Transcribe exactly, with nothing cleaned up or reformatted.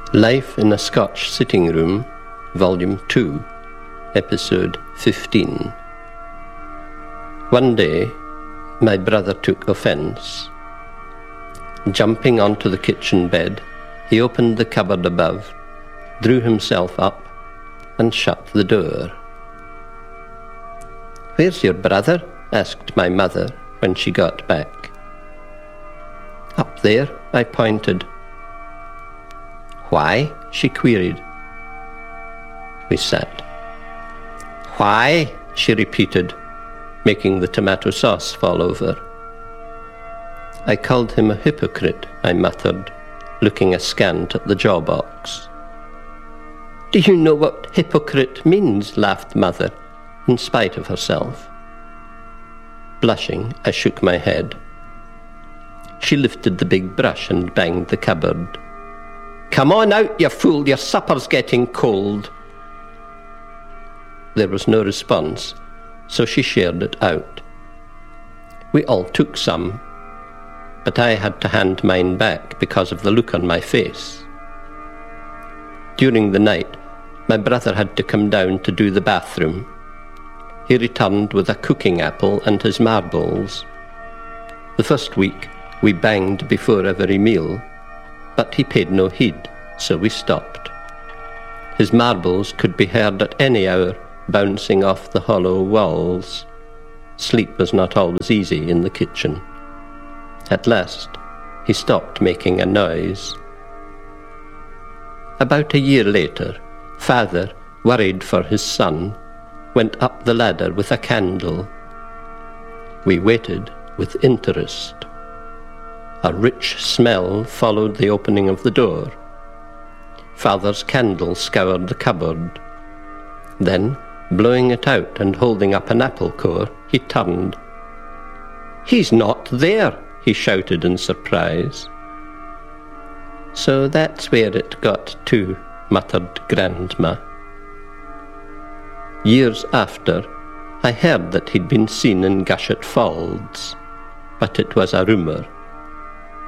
Life in a Scotch Sitting Room, Volume two, Episode fifteen. One day, my brother took offence. Jumping onto the kitchen bed, he opened the cupboard above, drew himself up, and shut the door. "Where's your brother?" asked my mother when she got back. "Up there," I pointed. "Why?" she queried. We sat. "Why?" she repeated, making the tomato sauce fall over. "I called him a hypocrite," I muttered, looking askant at the jaw box. "Do you know what hypocrite means?" laughed Mother, in spite of herself. Blushing, I shook my head. She lifted the big brush and banged the cupboard. "Come on out, you fool, your supper's getting cold." There was no response, so she shared it out. We all took some, but I had to hand mine back because of the look on my face. During the night, my brother had to come down to do the bathroom. He returned with a cooking apple and his marbles. The first week, we banged before every meal, but he paid no heed, so we stopped. His marbles could be heard at any hour, bouncing off the hollow walls. Sleep was not always easy in the kitchen. At last, he stopped making a noise. About a year later, Father, worried for his son, went up the ladder with a candle. We waited with interest. A rich smell followed the opening of the door. Father's candle scoured the cupboard. Then, blowing it out and holding up an apple core, he turned. "He's not there!" he shouted in surprise. "So that's where it got to," muttered Grandma. Years after, I heard that he'd been seen in Gushet Falls, but it was a rumour.